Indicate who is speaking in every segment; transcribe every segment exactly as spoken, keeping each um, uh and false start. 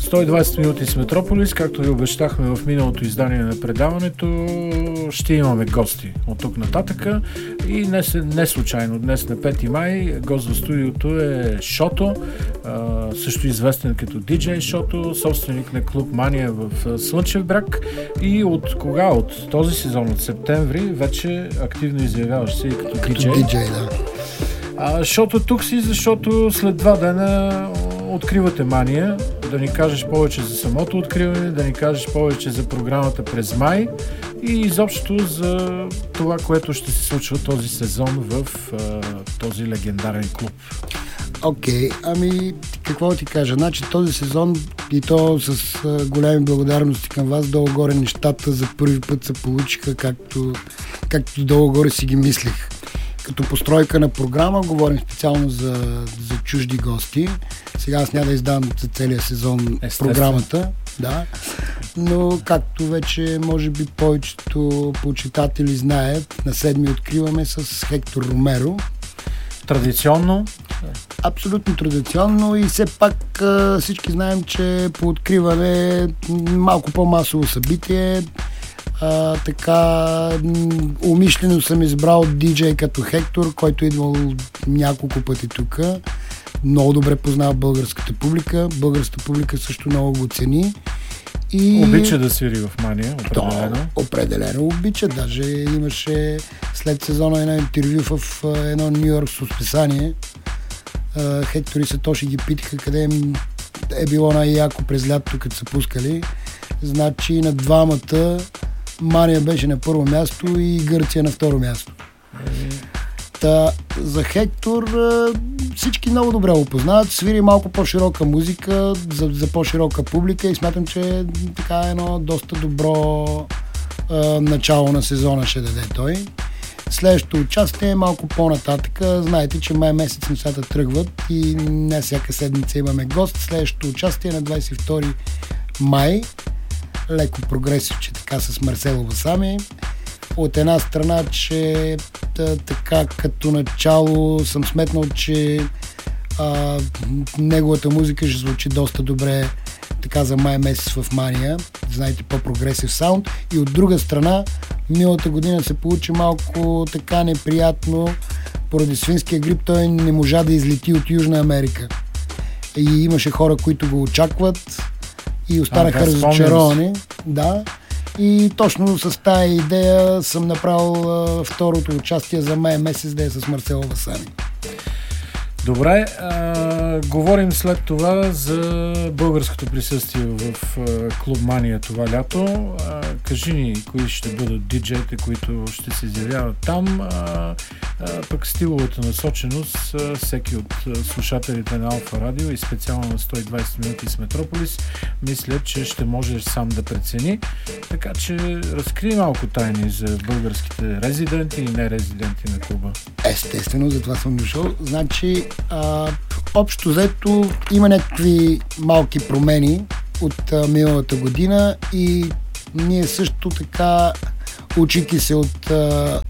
Speaker 1: сто и двадесет минути с Метрополис, както ви обещахме в миналото издание на предаването, ще имаме гости от тук нататъка и не, не случайно днес на пети май гост в студиото е Шото, също известен като диджей Шото, собственик на клуб Мания в Слънчев бряг и от кога? От този сезон, от септември, вече активно изявяваш се и като, като диджей.
Speaker 2: диджей, да.
Speaker 1: А, Шото тук си, защото след два дена откривате Мания, да ни кажеш повече за самото откриване, да ни кажеш повече за програмата през май и изобщо за това, което ще се случва този сезон в а, този легендарен клуб.
Speaker 2: Окей, okay, ами какво ти кажа? Значи този сезон и то с а, големи благодарности към вас, долу-горе нещата за първи път се получиха както, както долу-горе си ги мислих. Като постройка на програма, говорим специално за, за чужди гости. Сега аз няма да издам за целия сезон програмата. Да. Но както вече може би повечето почитатели знаят, на седми откриваме с Хектор Ромеро.
Speaker 1: Традиционно?
Speaker 2: Абсолютно традиционно и все пак всички знаем, че по откриване е малко по-масово събитие. А, така умишлено съм избрал диджей като Хектор, който е идвал няколко пъти тук. Много добре познава българската публика. Българската публика също много го цени. И...
Speaker 1: Обича да свири в Мания, определено.
Speaker 2: Да, определено обича. Даже имаше след сезона едно интервю в едно нюйоркско списание. Хектор и Сатоши ги питаха къде е било най-яко през лятото, като са пускали. Значи на двамата Мания беше на първо място и Гърция на второ място. Та, за Хектор всички много добре го познават. Свири малко по-широка музика за, за по-широка публика и смятам, че така едно доста добро е, начало на сезона ще даде той. Следващото участие е малко по-нататък. Знаете, че май месец нещата тръгват и не всяка седмица имаме гост. Следващото участие е на двадесет и втори май. Леко прогресивче така с Марсело Басами. От една страна, че да, така като начало съм сметнал, че а, неговата музика ще звучи доста добре така за май месец в Мания. Знаете, по-прогресив саунд. И от друга страна, миналата година се получи малко така неприятно. Поради свинския грип той не можа да излети от Южна Америка. И имаше хора, които го очакват и останаха разочаровани. Да. И точно с тая идея съм направил а, второто участие за май месец да е с Марсело Басами.
Speaker 1: Добре, а, говорим след това за българското присъствие в а, клуб Мания това лято. А, кажи ни кои ще бъдат диджеите, които ще се изявяват там. А, а, пък стиловата насоченост, а, всеки от а, слушателите на Алфа Радио и специално на сто и двадесет минути с Метрополис, мисля, че ще можеш сам да прецени. Така че разкри малко тайни за българските резиденти и нерезиденти на клуба.
Speaker 2: Естествено, затова съм дошъл. Значи, а, общо взето има някакви малки промени от а, миналата година и ние също така, учики се от а,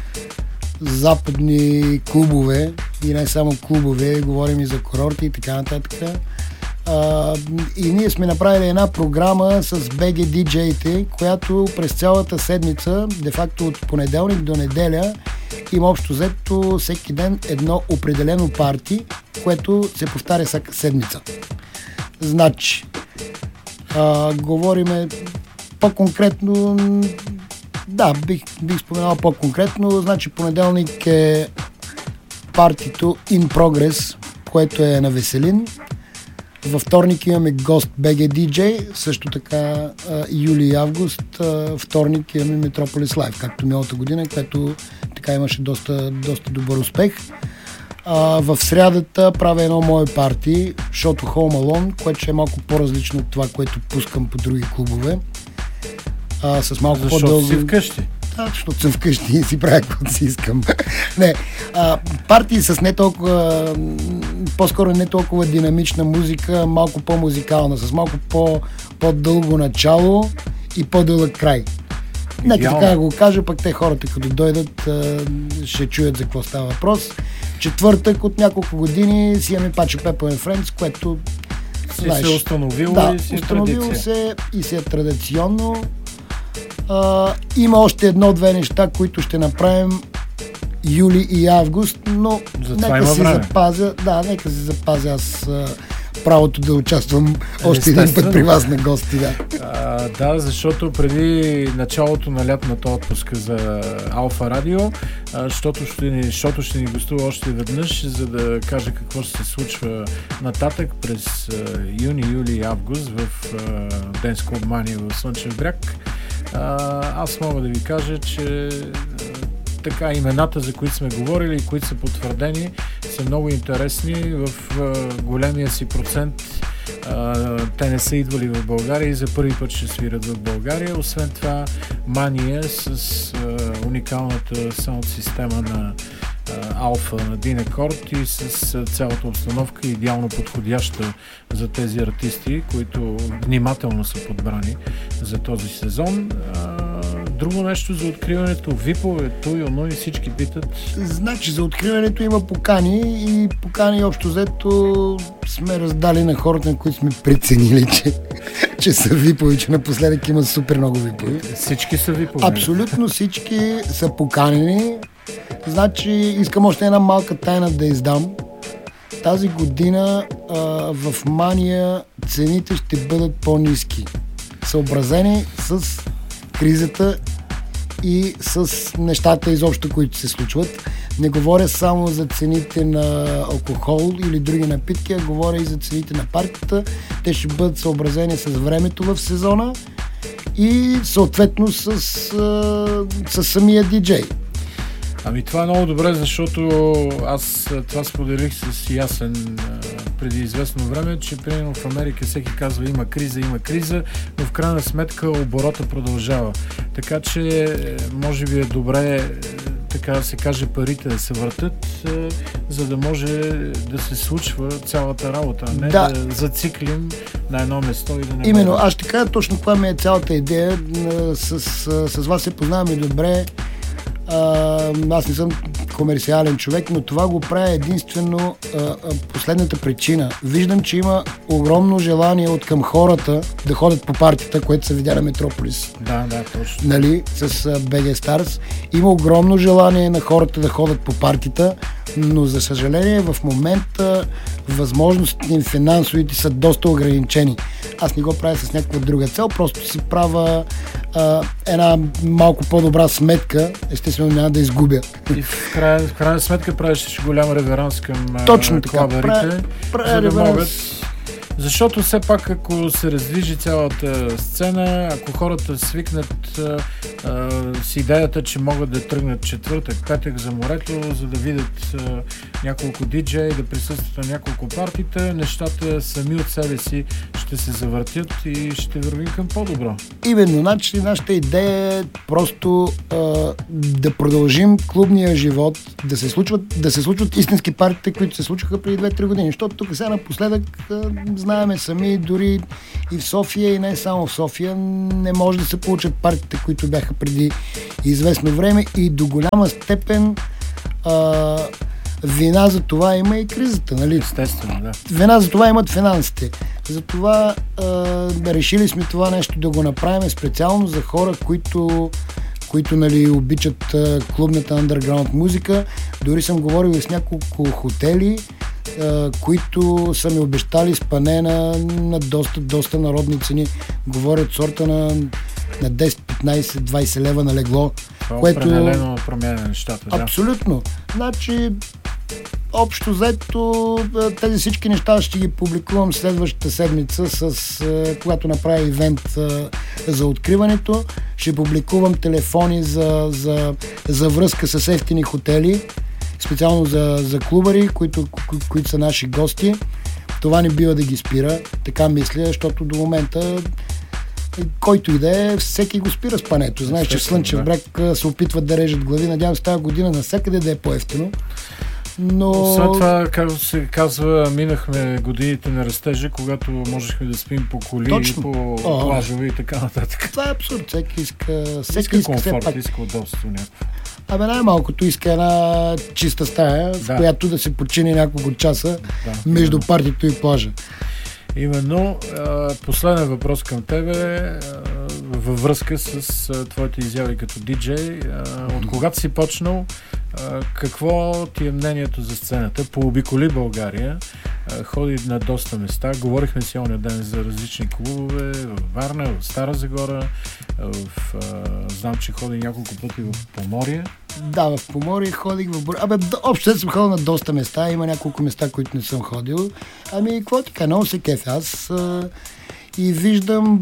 Speaker 2: западни клубове и не само клубове, говорим и за курорти и така нататък. А, и ние сме направили една програма с би джи диджеите, която през цялата седмица, де-факто от понеделник до неделя, има общо взето всеки ден едно определено парти, което се повтаря всяка седмица. Значи, а, говориме по-конкретно, да, бих, бих споменал по-конкретно, значи понеделник е партито In Progress, което е на Веселин. Във вторник имаме гост би джи диджей, също така юли и август, вторник имаме Метрополис Лайв, както миналата година, което така имаше доста, доста добър успех. А, в срядата правя едно мое парти, Шото Home Alone, което ще е малко по-различно от това, което пускам по други клубове. А, с малко
Speaker 1: Защото
Speaker 2: по-дълго...
Speaker 1: си вкъщи.
Speaker 2: Да, защото съм вкъщи и си правя каквото си искам. Не, а, партии с не толкова, по-скоро не толкова динамична музика, малко по-музикална, с малко по, по-дълго начало и по-дълъг край. Нека така го кажа, пък те хората като дойдат ще чуят за какво става въпрос. Четвъртък от няколко години си имаме Паче Пепо and Friends, което
Speaker 1: Си знаеш, се установило
Speaker 2: да,
Speaker 1: и си е
Speaker 2: установило
Speaker 1: традиция.
Speaker 2: се и си е традиционно. А, има още едно-две неща, които ще направим юли и август, но
Speaker 1: Затова
Speaker 2: нека си
Speaker 1: време.
Speaker 2: запазя, да, нека си запазя аз а, правото да участвам още един път при вас на гости. Да.
Speaker 1: А, да, защото преди началото на лятната отпуска за Алфа Радио, а, защото, ще ни, защото ще ни гостува още веднъж, за да каже какво ще се случва нататък през а, юни, юли и август в а, Денс Клуб Мания в Слънчев бряг. А, аз мога да ви кажа, че така имената, за които сме говорили и които са потвърдени, са много интересни. В а, големия си процент а, те не са идвали в България и за първи път ще свират в България. Освен това, Мания с а, уникалната саунд система на Алфа на Динекорд и с а, цялата обстановка идеално подходяща за тези артисти, които внимателно са подбрани за този сезон. А, друго нещо за откриването, випове, той, оно и всички питат.
Speaker 2: Значи за откриването има покани и покани общо взето сме раздали на хората, на които сме преценили, че, че са випови, че напоследък има супер много випови.
Speaker 1: Всички са випови.
Speaker 2: Абсолютно всички са поканени. Значи искам още една малка тайна да издам. Тази година а, в Мания цените ще бъдат по-ниски. Съобразени с кризата и с нещата изобщо, които се случват. Не говоря само за цените на алкохол или други напитки, а говоря и за цените на партията. Те ще бъдат съобразени с времето в сезона и съответно с, с самия диджей.
Speaker 1: Ами това е много добре, защото аз това споделих с Ясен преди известно време, че примерно в Америка всеки казва има криза, има криза, но в крайна сметка оборота продължава. Така че може би е добре, така да се каже, парите да се въртат, за да може да се случва цялата работа, а не да, да зациклим на едно место и да не...
Speaker 2: Именно, аз ще кажа точно това ми е цялата идея. С, с, с вас се познаваме добре. Uh, аз не съм комерциален човек, но това го правя единствено а, а, последната причина. Виждам, че има огромно желание от към хората да ходят по партията, което се видя на Метрополис.
Speaker 1: Да, да, точно.
Speaker 2: Нали, с би джи Stars. Има огромно желание на хората да ходят по партията, но за съжаление в момента възможностите им финансовите са доста ограничени. Аз не го правя с някаква друга цел, просто си правя а, една малко по-добра сметка. Естествено няма да изгубя.
Speaker 1: И в крайна, в крайна сметка правиш голям реверанс към
Speaker 2: точно така,
Speaker 1: клабарите,
Speaker 2: правя,
Speaker 1: за да могат. Защото все пак, ако се раздвижи цялата сцена, ако хората свикнат а, а, с идеята, че могат да тръгнат четвъртък, петък за морето, за да видят а, няколко диджеи, да присъстват на няколко партита, нещата сами от себе си ще се завъртят и ще вървим към по-добро.
Speaker 2: Именно, значи нашата идея е просто а, да продължим клубния живот, да се случват, да се случват истински партиите, които се случваха преди две-три години. Защото тук сега напоследък а, знаеме сами, дори и в София, и не само в София, не може да се получат партиите, които бяха преди известно време и до голяма степен а, вина за това има и кризата, нали?
Speaker 1: Естествено, да.
Speaker 2: Вина за това имат финансите. Затова а, решили сме това нещо да го направим специално за хора, които които нали, обичат а, клубната underground музика. Дори съм говорил и с няколко хотели, а, които са ми обещали спане на, на доста, доста народни цени. Говорят сорта на, на десет, петнайсет, двайсет лева на легло.
Speaker 1: Това
Speaker 2: което
Speaker 1: определено променя нещата. Да.
Speaker 2: Абсолютно. Значи, общо взето, тези всички неща ще ги публикувам следващата седмица, с, когато направя ивент за откриването. Ще публикувам телефони за, за, за връзка с ефтини хотели, специално за, за клубари, които, кои, които са наши гости. Това не бива да ги спира, така мисля, защото до момента който и да е, всеки го спира спането. Знаеш, че Слънчев бряг се опитват да режат глави. Надявам се тази година навсякъде да е по-евтино. Но...
Speaker 1: След това, както се казва, минахме годините на растежа, когато можехме да спим по коли, точно, по плажове и така нататък.
Speaker 2: Това е абсурд. Всеки иска, всеки
Speaker 1: иска, иска комфорт,
Speaker 2: пак...
Speaker 1: иска удобство. Някакво.
Speaker 2: Абе най-малкото иска една чиста стая, да, в която да се почини няколко часа да, между партито и плажа.
Speaker 1: Именно. Последен въпрос към тебе във връзка с твоите изяви като диджей. От когато си почнал, какво ти е мнението за сцената? Пообиколи България, ходи на доста места. Говорихме си оня ден за различни клубове в Варна, в Стара Загора, в, знам, че ходи няколко пъти в Поморие.
Speaker 2: Да, в Поморие ходих в България. Абе, общо съм ходил на доста места. Има няколко места, които не съм ходил. Ами, какво ти кажа, много се кефя. Аз а, и виждам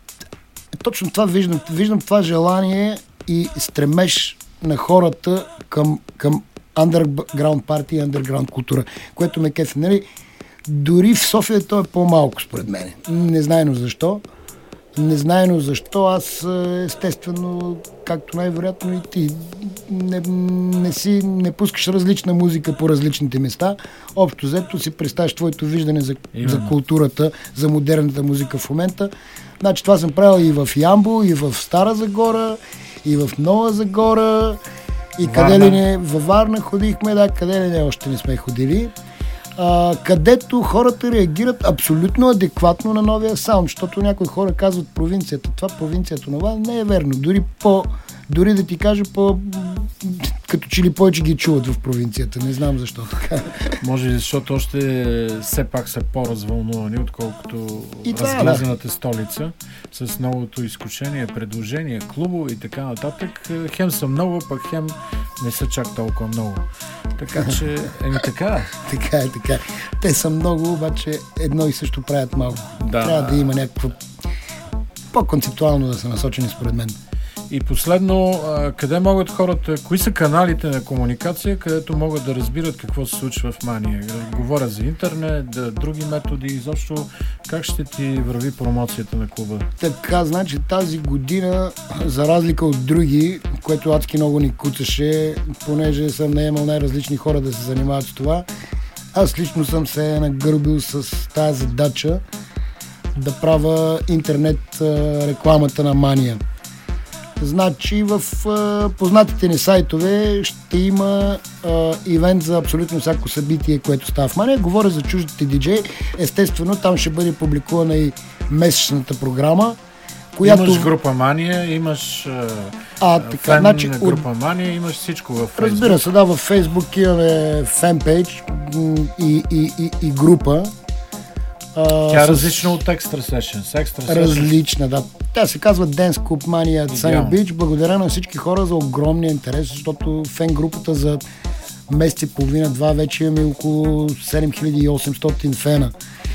Speaker 2: точно това виждам. Виждам това желание и стремеж на хората към, към underground парти и underground култура, което ме кефи. Нали? Дори в София то е по-малко, според мен. Незнайно защо. Незнайно защо. Аз, естествено, както най-вероятно и ти, не, не, си, не пускаш различна музика по различните места. Общо взето си представяш твоето виждане за, за културата, за модерната музика в момента. Значи това съм правил и в Ямбол, и в Стара Загора, и в Нова Загора, и Варна. Къде ли не, във Варна ходихме, да, къде ли не, още не сме ходили. А, където хората реагират абсолютно адекватно на новия саунд, защото някои хора казват провинцията, това провинцията, това не е верно. Дори по, дори да ти кажа по, като че ли повече ги чуват в провинцията, не знам защо така.
Speaker 1: Може защото още все пак са по-развълнувани, отколкото
Speaker 2: и
Speaker 1: разглезената да. столица, с новото изкушение, предложения, клубове и така нататък. Хем са много, пък хем не са чак толкова много. Така че, еми така.
Speaker 2: Така е, така. Те са много, обаче едно и също правят малко. Да. Трябва да има някакво по-концептуално да са насочени, според мен.
Speaker 1: И последно, къде могат хората, кои са каналите на комуникация, където могат да разбират какво се случва в Мания? Говоря за интернет, да, други методи, изобщо как ще ти върви промоцията на клуба?
Speaker 2: Така, значи тази година, за разлика от други, което адски много ни куцаше, понеже съм наемал най-различни хора да се занимават с това, аз лично съм се нагърбил с тази задача да правя интернет рекламата на Мания. Значи в а, познатите ни сайтове ще има а, ивент за абсолютно всяко събитие, което става в Мания. Говоря за чуждите диджеи. Естествено, там ще бъде публикувана и месечната програма, която...
Speaker 1: Имаш група Мания, имаш а,
Speaker 2: а, така,
Speaker 1: фен
Speaker 2: значи,
Speaker 1: на група Мания, имаш всичко във Фейсбук.
Speaker 2: Разбира се, да, във Фейсбук имаме фенпейдж и, и, и, и група.
Speaker 1: Тя е различна от Extra Sessions. Extra Sessions.
Speaker 2: Различна, да. Тя се казва Dance Club Mania at Sunny Beach. Благодаря на всички хора за огромния интерес, защото фен групата за месец и половина, два вече имаме около седем хиляди и осемстотин фена.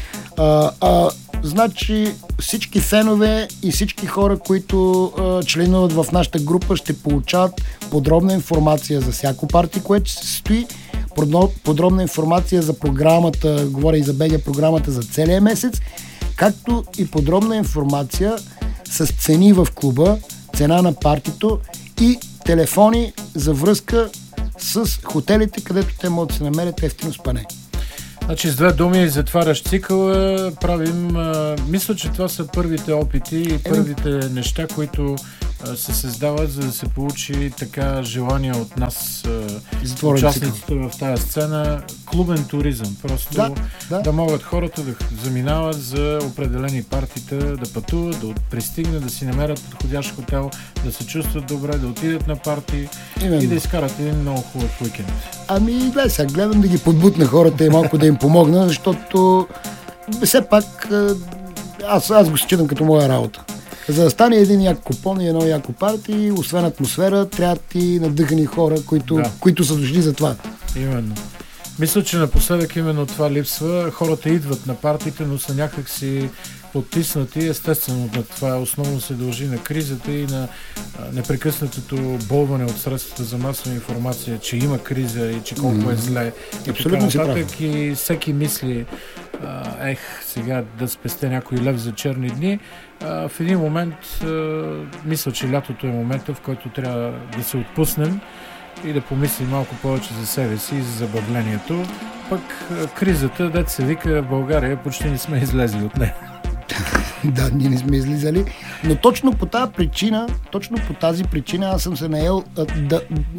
Speaker 2: А, а, значи всички фенове и всички хора, които а, членуват в нашата група, ще получават подробна информация за всяко парти, което се състои, подробна информация за програмата, говоря и за БГ програмата за целия месец, както и подробна информация с цени в клуба, цена на партито и телефони за връзка с хотелите, където те могат да се намерят ефтино спане.
Speaker 1: Значи с две думи затваряш цикъла, правим, а, мисля, че това са първите опити и първите неща, които а, се създават, за да се получи така желание от нас, а, участниците в тази сцена, клубен туризъм. Просто
Speaker 2: да, да.
Speaker 1: да могат хората да заминават за определени партита, да пътуват, да пристигнат, да си намерят подходящ хотел, да се чувстват добре, да отидат на парти. Именно. И да изкарат един много хубав уикенд.
Speaker 2: Ами, гледай сега, гледам да ги подбутна хората и малко да им помогна, защото все пак аз, аз го считам като моя работа. За да стане един як купон и едно яко парти, освен атмосфера, трябва ти надъхани хора, които, да. които са дошли за това.
Speaker 1: Именно. Мисля, че напоследък именно това липсва. Хората идват на партите, но са някакси потиснати. Естествено, да това основно се дължи на кризата и на непрекъснатото болване от средствата за масова информация, че има криза и че колко е зле. И
Speaker 2: абсолютно си прав.
Speaker 1: И всеки мисли, ех, сега да спестя някой лев за черни дни. В един момент мисля, че лятото е момента, в който трябва да се отпуснем и да помислим малко повече за себе си и за забавлението. Пък кризата, дето се вика, в България почти не сме излезли от нея.
Speaker 2: Да, ние не сме излизали, но точно по тази причина, точно по тази причина аз съм се наел да,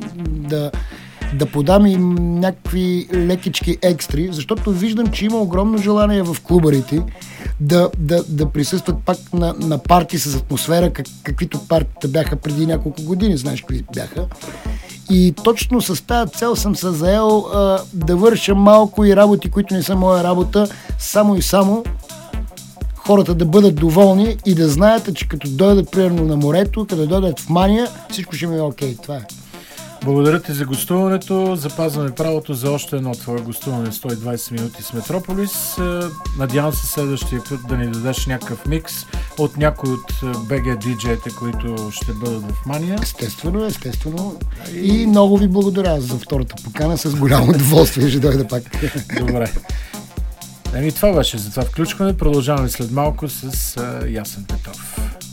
Speaker 2: да, да подам и някакви лекички екстри, защото виждам, че има огромно желание в клубарите да, да, да присъстват пак на, на парти с атмосфера, как, каквито партията бяха преди няколко години, знаеш кои бяха. И точно с тази цел съм се заел а, да върша малко и работи, които не са моя работа, само и само хората да бъдат доволни и да знаят, че като дойдат примерно на морето, като дойдат в Мания, всичко ще ми е окей. Това е.
Speaker 1: Благодаря ти за гостуването. Запазваме правото за още едно твое гостуване сто и двайсет минути с Метрополис. Надявам се следващия път да ни дадеш някакъв микс от някой от би джи диджеите, които ще бъдат в Мания.
Speaker 2: Естествено, естествено. И, и много ви благодаря за втората покана. С голямо удоволствие ще дойда пак.
Speaker 1: Добре. Еми, това беше за това включване. Продължаваме след малко с uh, Ясен Петров.